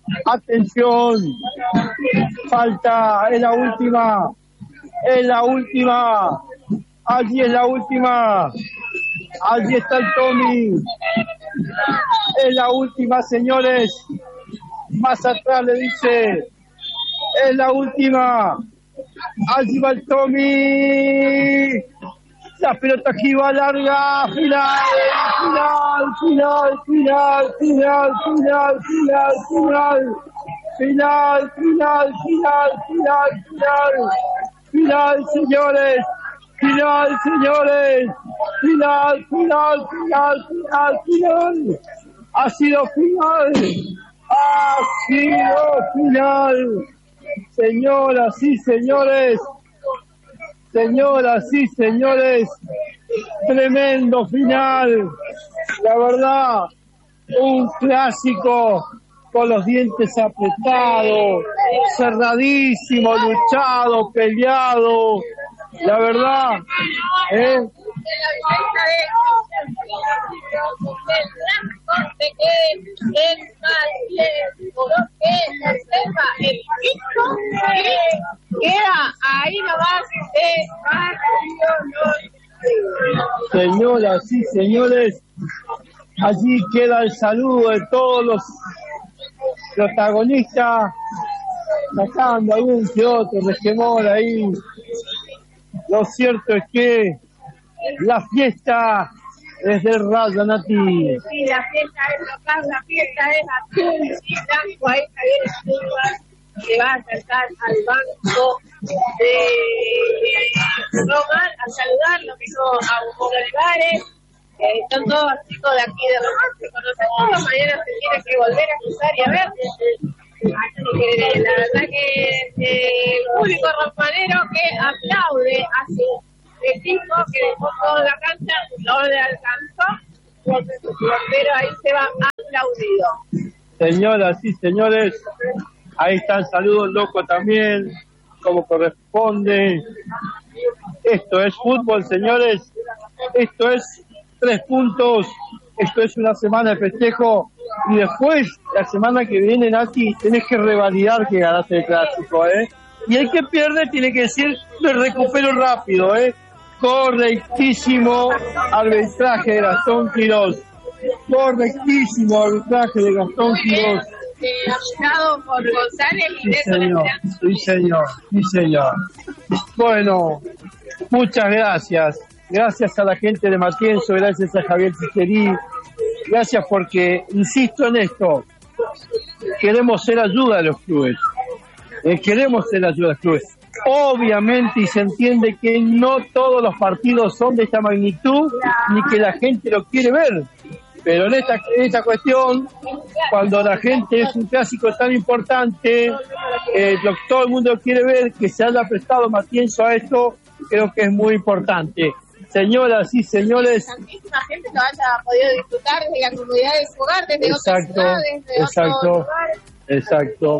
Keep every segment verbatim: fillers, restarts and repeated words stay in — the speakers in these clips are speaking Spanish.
Atención, falta, es la última, es la última, allí es la última, allí está el Tommy, es la última, señores, más atrás le dice, es la última, allí va el Tommy, la pelota que va larga, final, final, final, final, final, final, final, final, final, final, final, final, final, señores, final, señores, final, final, final, final, final, ha sido final, ha sido final, señoras y señores. Señoras y señores, tremendo final, la verdad, un clásico con los dientes apretados, cerradísimo, luchado, peleado, la verdad, ¿eh? Queda ahí nomás de Señoras y señores, allí queda el saludo de todos los protagonistas, sacando algún que otro resquemor ahí. Lo cierto es que la fiesta es del Rayo, Nati. Sí, la fiesta es local, la fiesta es azul y blanco. Ahí Javier Stuart se va a acercar al banco de Román a saludarlo, mismo a Hugo Olivares. Eh, son todos chicos de aquí de Román, se conocen todos. Mañana se tiene que volver a cruzar y a ver. Así que la verdad que eh, el público romanero que aplaude a su equipo que dejó toda la cancha, no le alcanzó, pero ahí se va aplaudido. Señoras y señores, ahí está el saludo loco también, como corresponde. Esto es fútbol, señores, esto es tres puntos, esto es una semana de festejo, y después, la semana que viene, Nati, tenés que revalidar que ganaste el clásico, ¿eh? Y el que pierde tiene que decir, lo recupero rápido, ¿eh? Correctísimo arbitraje de Gastón Quirós. Correctísimo arbitraje de Gastón Quirós. Arbitrado por González y sí, señor, sí, señor, sí, señor. Bueno, muchas gracias. Gracias a la gente de Matienzo, gracias a Javier Picherí. Gracias porque, insisto en esto, queremos ser ayuda a los clubes. Eh, queremos ser ayuda a los clubes. Obviamente, y se entiende que no todos los partidos son de esta magnitud, ni que la gente lo quiere ver. Pero en esta, en esta cuestión, cuando la gente es un clásico tan importante, eh, lo que todo el mundo quiere ver, que se haya prestado Matienzo a esto, creo que es muy importante. Señoras y señores, tantísima gente que haya podido disfrutar desde la comunidad de su hogar, desde exacto, otras ciudades, desde exacto, otros lugares. Exacto.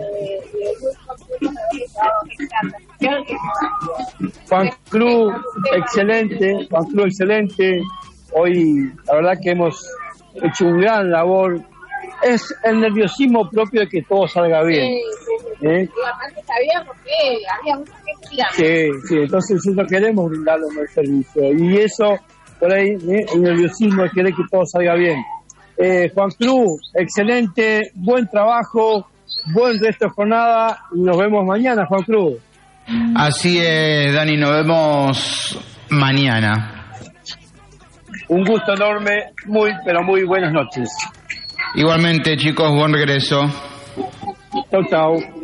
Juan Cruz, excelente, Juan Cruz, excelente. Hoy, la verdad que hemos hecho un gran labor. Es el nerviosismo propio de que todo salga bien. Sí, sí, sí. ¿Eh? Y aparte sabíamos que había mucha gente mirando. Sí, sí, entonces nosotros queremos brindarle el servicio. Y eso, por ahí, ¿eh? El nerviosismo de querer que todo salga bien. Eh, Juan Cruz, excelente, buen trabajo, buen resto de jornada. Y nos vemos mañana, Juan Cruz. Así es, Dani, nos vemos mañana. Un gusto enorme, muy, pero muy buenas noches. Igualmente, chicos, buen regreso. Chau, chau.